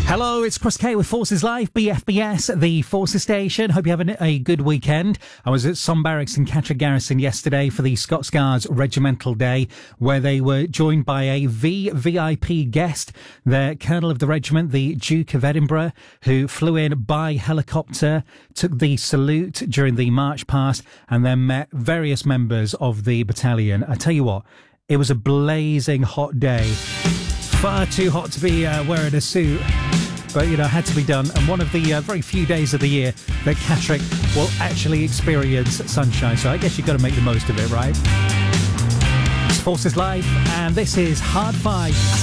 Hello, it's Chris K with Forces Live, BFBS, the Forces Station. Hope you're having a good weekend. I was at Son Barracks in Catterick Garrison yesterday for the Scots Guards Regimental Day, where they were joined by a VVIP guest, the Colonel of the regiment, the Duke of Edinburgh, who flew in by helicopter, took the salute during the march past, and then met various members of the battalion. I tell you what, it was a blazing hot day. Far too hot to be wearing a suit, but, had to be done. And one of the very few days of the year that Catterick will actually experience sunshine. So I guess you've got to make the most of it, right? It's Forces Live, and this is Hard Fight.